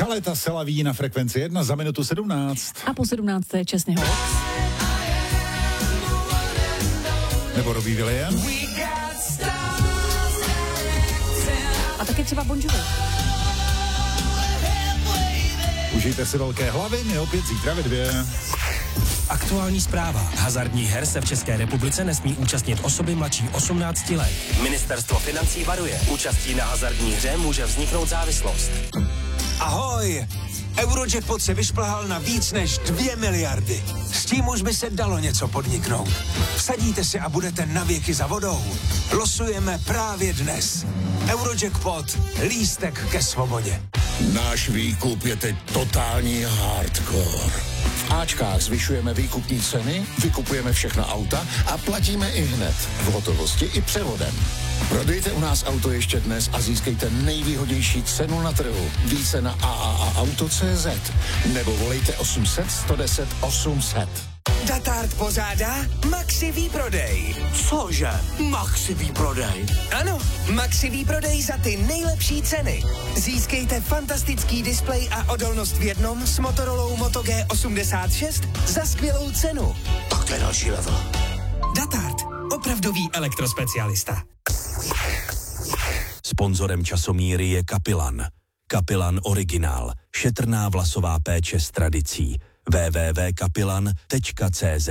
Kaleta se laví na frekvenci 1 za minutu 17. A po 17. je Chesney Hawks. Nebo Robbie Williams. A taky třeba Bon Jovi. Užijte si velké hlavy, my opět zítra ve 2. Aktuální zpráva. Hazardních her se v České republice nesmí účastnit osoby mladší 18 let. Ministerstvo financí varuje. Účastí na hazardní hře může vzniknout závislost. Ahoj! Eurojackpot se vyšplhal na víc než 2 miliardy. S tím už by se dalo něco podniknout. Vsadíte si a budete navěky za vodou. Losujeme právě dnes. Eurojackpot. Lístek ke svobodě. Náš výkup je teď totální hardcore. V Ačkách zvyšujeme výkupní ceny, vykupujeme všechna auta a platíme i hned. V hotovosti i převodem. Prodejte u nás auto ještě dnes a získejte nejvýhodnější cenu na trhu. Více na AAAauto.cz nebo volejte 800 110 800. Datard pořádá Maxi výprodej. Cože? Maxi výprodej? Ano, Maxi výprodej za ty nejlepší ceny. Získejte fantastický displej a odolnost v jednom s Motorolou Moto G86 za skvělou cenu. Tak to je další level. Datard, opravdový elektrospecialista. Sponzorem časomíry je Kapilan. Kapilan Originál. Šetrná vlasová péče s tradicí. www.kapilan.cz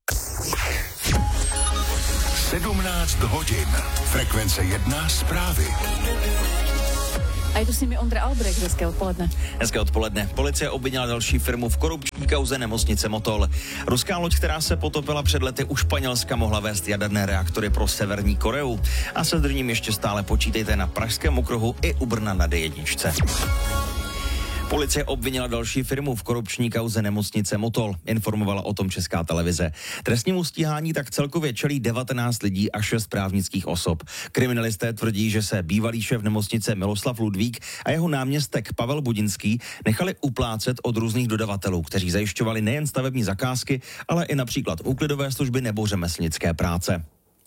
17 hodin. Frekvence 1 zprávy. A je tu s nimi Ondra Albrecht. Hezké odpoledne. Hezké odpoledne. Policie obvinila další firmu v korupční kauze nemocnice Motol. Ruská loď, která se potopila před lety u Španělska, mohla vést jaderné reaktory pro Severní Koreu. A se drním ještě stále počítejte na Pražském okruhu i u Brna na D1. Policie obvinila další firmu v korupční kauze nemocnice Motol, informovala o tom Česká televize. Trestnímu stíhání tak celkově čelí 19 lidí a 6 právnických osob. Kriminalisté tvrdí, že se bývalý šéf nemocnice Miloslav Ludvík a jeho náměstek Pavel Budinský nechali uplácet od různých dodavatelů, kteří zajišťovali nejen stavební zakázky, ale i například úklidové služby nebo řemeslnické práce.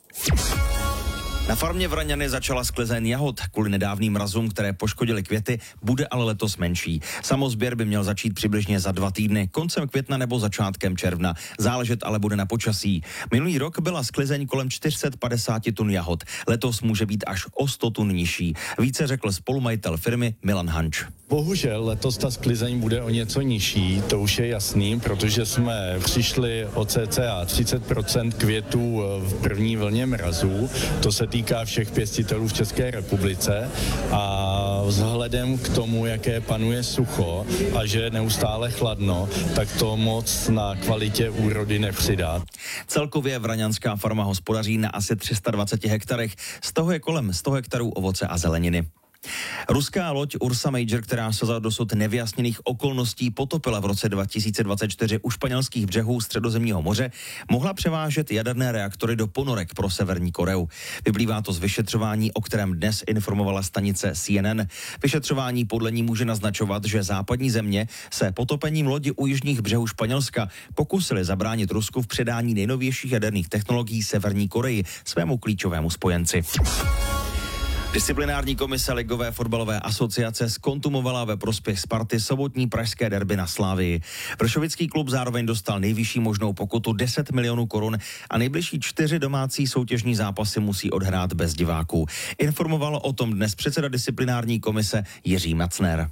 Na farmě v Raňany začala sklizeň jahod. Kvůli nedávným mrazům, které poškodily květy, bude ale letos menší. Samozběr by měl začít přibližně za 2 týdny, koncem května nebo začátkem června. Záležet ale bude na počasí. Minulý rok byla sklizeň kolem 450 tun jahod. Letos může být až o 100 tun nižší. Více řekl spolumajitel firmy Milan Hanč. Bohužel letos ta sklizeň bude o něco nižší, to už je jasný, protože jsme přišli o cca 30% květů v první vlně mrazů. To se týká všech pěstitelů v České republice a vzhledem k tomu, jaké panuje sucho a že je neustále chladno, tak to moc na kvalitě úrody nepřidá. Celkově vraňanská farma hospodaří na asi 320 hektarech, z toho je kolem 100 hektarů ovoce a zeleniny. Ruská loď Ursa Major, která se za dosud nevyjasněných okolností potopila v roce 2024 u španělských břehů Středozemního moře, mohla převážet jaderné reaktory do ponorek pro Severní Koreu. Vyplývá to z vyšetřování, o kterém dnes informovala stanice CNN. Vyšetřování podle ní může naznačovat, že západní země se potopením lodi u jižních břehů Španělska pokusili zabránit Rusku v předání nejnovějších jaderných technologií Severní Koreji, svému klíčovému spojenci. Disciplinární komise Ligové fotbalové asociace zkontumovala ve prospěch Sparty sobotní pražské derby na Slavii. Vršovický klub zároveň dostal nejvyšší možnou pokutu 10 milionů korun a nejbližší 4 domácí soutěžní zápasy musí odhrát bez diváků. Informoval o tom dnes předseda disciplinární komise Jiří Macner.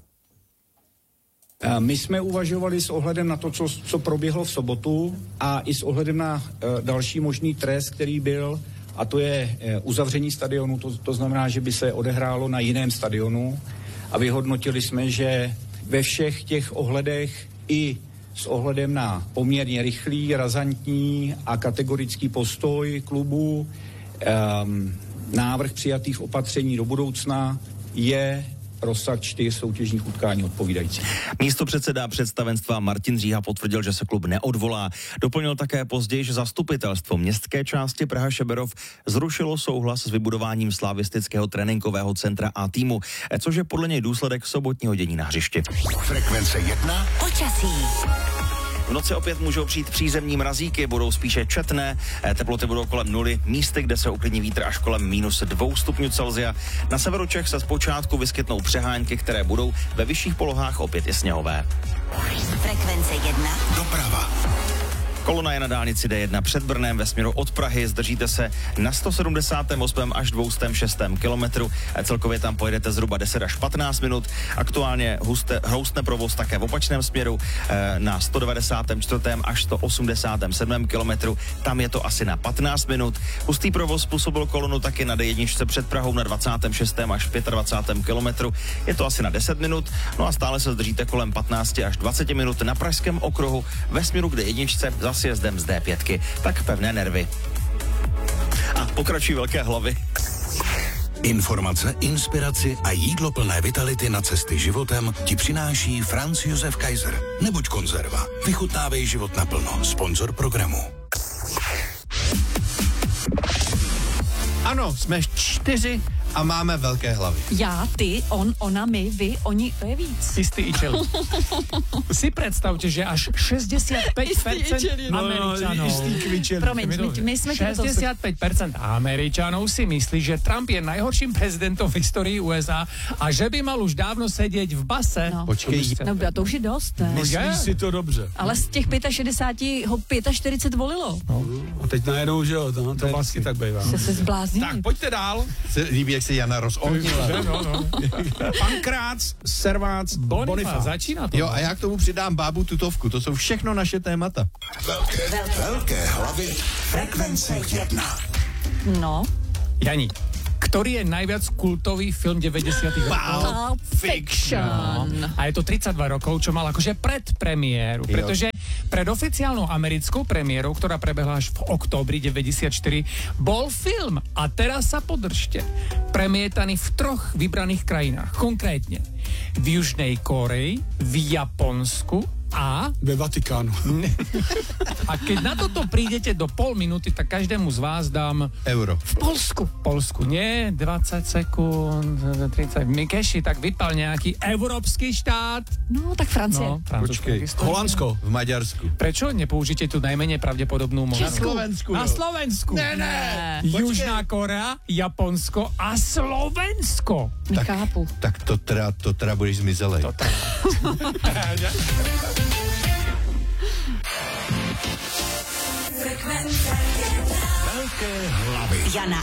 My jsme uvažovali s ohledem na to, co proběhlo v sobotu a i s ohledem na další možný trest, který byl, a to je uzavření stadionu, to znamená, že by se odehrálo na jiném stadionu a vyhodnotili jsme, že ve všech těch ohledech i s ohledem na poměrně rychlý, razantní a kategorický postoj klubu, návrh přijatých opatření do budoucna je rozsah 4 soutěžních utkání odpovídající. Místopředseda představenstva Martin Říha potvrdil, že se klub neodvolá. Doplnil také později, že zastupitelstvo městské části Praha Šeberov zrušilo souhlas s vybudováním slavistického tréninkového centra A týmu, což je podle něj důsledek sobotního dění na hřišti. Frekvence 1. Počasí. V noci opět můžou přijít přízemní mrazíky, budou spíše četné, teploty budou kolem 0, místy, kde se uklidní vítr až kolem -2 stupňů Celsia. Na severu Čech se zpočátku vyskytnou přehánky, které budou ve vyšších polohách opět i sněhové. Frekvence 1. Doprava. Kolona je na dálnici D1 před Brnem ve směru od Prahy. Zdržíte se na 178 až 206 kilometru. Celkově tam pojedete zhruba 10 až 15 minut. Aktuálně hroustne provoz také v opačném směru na 194 až 187 kilometru. Tam je to asi na 15 minut. Hustý provoz způsobil kolonu taky na D1 před Prahou na 26 až 25 kilometru. Je to asi na 10 minut. No a stále se zdržíte kolem 15 až 20 minut na Pražském okruhu ve směru k D1 za sjezdem z D5. Tak pevné nervy. A pokračují velké hlavy. Informace, inspiraci a jídlo plné vitality na cesty životem ti přináší Franz Josef Kaiser. Nebuď konzerva. Vychutnávej život naplno. Sponzor programu. Ano, jsme 4 a máme velké hlavy. Já, ty, on, ona, my, vy, oni, to je víc. Istý ičel. Si predstavte, že až 65% Američanov... Promiň, my jsme 65% Američanov si myslí, že Trump je najhorším prezidentom v histórii USA a že by mal už dávno sedieť v base. No. Počkej. No, to už je dost, ne? Myslíš si to dobře? Ale z těch 65 ho 45 volilo. No. A teď najednou, že jo, to vlastně tak bývá. Se zbláznili. Tak, pojďte dál. Se líbí, jak se Jana rozohnila. No. Pankrác, Servác, Bonifác. Začíná to. Jo, a já k tomu přidám Bábu Tutovku. To jsou všechno naše témata. Velké hlavy. Frekvence 1. No. Jani, ktorý je najviac kultový film 90. rokov? Pulp Fiction. No. A je to 32 rokov, čo mal akože predpremiéru, pretože pred oficiálnou americkou premiérou, ktorá prebehla až v októbri 94, bol film. A teraz sa podržte. Premietaný v 3 vybraných krajinách. Konkrétne v Južnej Kórei, v Japonsku a... Ve Vatikánu. A keď na toto prídete do pol minúty, tak každému z vás dám... Euro. V Polsku. Polsku, nie, 20 sekúnd, 30, Mikeši, tak vypal nejaký európsky štát. No, tak Francie. No, Počkej, Holandsko, v Maďarsku. Prečo nepoužite tú najmenej pravdepodobnú možnosť? Slovensku. Na Slovensku. Ne. Južná Korea, Japonsko a Slovensko. Nechápu. Tak to teda budeš zmizelej. Frekvence 1. Velké hlavy. Jana